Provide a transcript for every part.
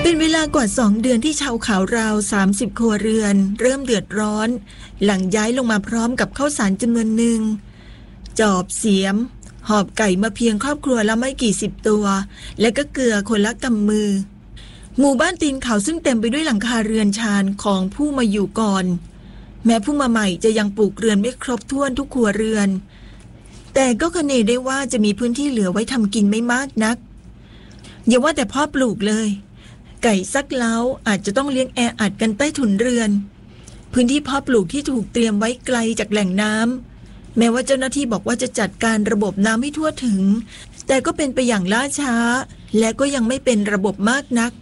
เป็นเวลากว่า2 เดือนที่ชาวเขาราว30ครัวเรือนเริ่มเดือดร้อนหลังย้ายลงมาพร้อมกับข้าวสารจำนวนหนึ่งจอบเสียมหอบไก่มาเพียงครอบครัวละไม่กี่สิบตัวและก็เกลือคนละกำมือหมู่บ้านตีนเขาซึ่งเต็มไปด้วยหลังคาเรือนชานของผู้มาอยู่ก่อนแม้ผู้มาใหม่จะยังปลูกเรือนไม่ครบถ้วนทุกครัวเรือนแต่ก็คเนได้ว่าจะมีพื้นที่เหลือไว้ทำกินไม่มากนักอย่าว่าแต่พ่อปลูกเลยไก่ซักเล้าอาจจะต้องเลี้ยงแออัดกันใต้ถุนเรือนพื้นที่เพาะปลูกที่ถูกเตรียมไว้ไกลจากแหล่งน้ำแม้ว่าเจ้าหน้าที่บอกว่าจะจัดการระบบน้ำให้ทั่วถึงแต่ก็เป็นไปอย่างล่าช้าและก็ยังไม่เป็นระบบมากนัก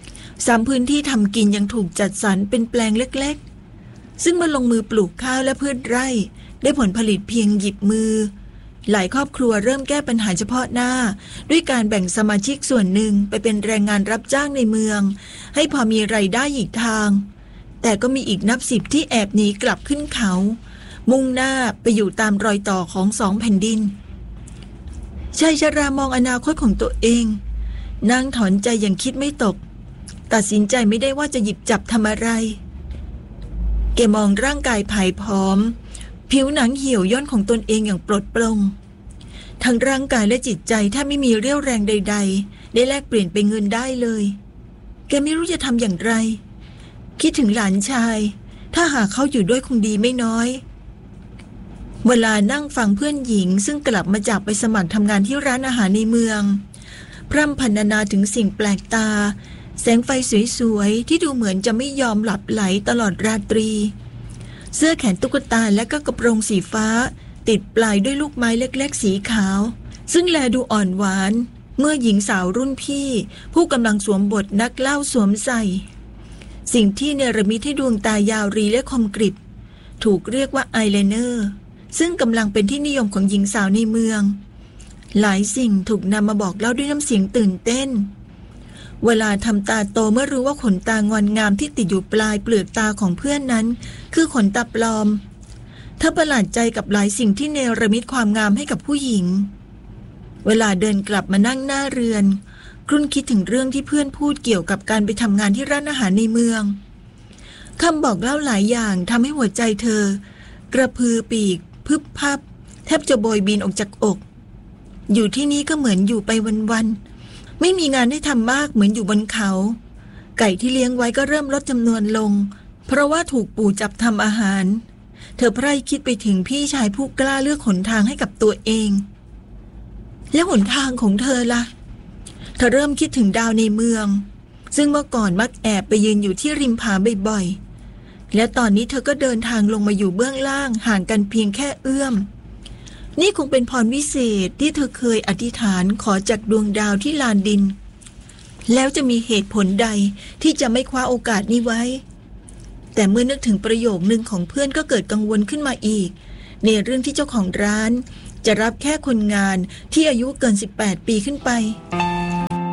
3 พื้นที่ทำกินยังถูกจัดสรรเป็นแปลงเล็กๆซึ่งมาลงมือปลูกข้าวและพืชไร่ได้ผลผลิตเพียงหยิบมือหลายครอบครัวเริ่มแก้ปัญหาเฉพาะหน้าด้วยการแบ่งสมาชิกส่วนหนึ่งไปเป็นแรงงานรับจ้างในเมืองให้พอมีรายได้อีกทางแต่ก็มีอีกนับ10ที่แอบหนีกลับขึ้นเขามุ่งหน้าไปอยู่ตามรอยต่อของ2 แผ่นดินชายชรามองอนาคตของตัวเองนั่งถอนใจอย่างคิดไม่ตกตัดสินใจไม่ได้ว่าจะหยิบจับทำอะไรแกมองร่างกายผายผอมผิวหนังเหี่ยวย่นของตนเองอย่างปลดปลงทั้งร่างกายและจิตใจถ้าไม่มีเรี่ยวแรงใดๆได้แลกเปลี่ยนเป็นเงินได้เลยแกไม่รู้จะทำอย่างไรคิดถึงหลานชายถ้าหากเขาอยู่ด้วยคงดีไม่น้อยเวลานั่งฟังเพื่อนหญิงซึ่งกลับมาจากไปสมัครทำงานที่ร้านอาหารในเมืองพร่ำพรรณนาถึงสิ่งแปลกตาแสงไฟสวยๆที่ดูเหมือนจะไม่ยอมหลับไหลตลอดราตรีเสื้อแขนตุ๊กตาและก็กระโปรงสีฟ้าติดปลายด้วยลูกไม้เล็กๆสีขาวซึ่งแลดูอ่อนหวานเมื่อหญิงสาวรุ่นพี่ผู้กำลังสวมบทนักเล่าสวมใส่สิ่งที่เนรมิตให้ดวงตายาวรีและคมกริบถูกเรียกว่าอายไลเนอร์ซึ่งกำลังเป็นที่นิยมของหญิงสาวในเมืองหลายสิ่งถูกนำมาบอกเล่าด้วยน้ำเสียงตื่นเต้นเวลาทำตาโตเมื่อรู้ว่าขนตางอนงามที่ติดอยู่ปลายเปลือกตาของเพื่อนนั้นคือขนตาปลอมเธอประหลาดใจกับหลายสิ่งที่เนรมิตความงามให้กับผู้หญิงเวลาเดินกลับมานั่งหน้าเรือนครุ่นคิดถึงเรื่องที่เพื่อนพูดเกี่ยวกับการไปทำงานที่ร้านอาหารในเมืองคำบอกเล่าหลายอย่างทำให้หัวใจเธอกระพือปีกพึบพับแทบจะโบยบินออกจากอกอยู่ที่นี่ก็เหมือนอยู่ไปวันๆไม่มีงานให้ทำมากเหมือนอยู่บนเขาไก่ที่เลี้ยงไว้ก็เริ่มลดจำนวนลงเพราะว่าถูกปู่จับทำอาหารเธอไพร่คิดไปถึงพี่ชายผู้กล้าเลือกหนทางให้กับตัวเองแล้วหนทางของเธอล่ะเธอเริ่มคิดถึงดาวในเมืองซึ่งเมื่อก่อนมักแอบไปยืนอยู่ที่ริมผาบ่อยๆและตอนนี้เธอก็เดินทางลงมาอยู่เบื้องล่างห่างกันเพียงแค่เอื้อมนี่คงเป็นพรวิเศษที่เธอเคยอธิษฐานขอจากดวงดาวที่ลานดินแล้วจะมีเหตุผลใดที่จะไม่คว้าโอกาสนี้ไว้แต่เมื่อนึกถึงประโยคนึงของเพื่อนก็เกิดกังวลขึ้นมาอีกในเรื่องที่เจ้าของร้านจะรับแค่คนงานที่อายุเกิน18 ปีขึ้นไป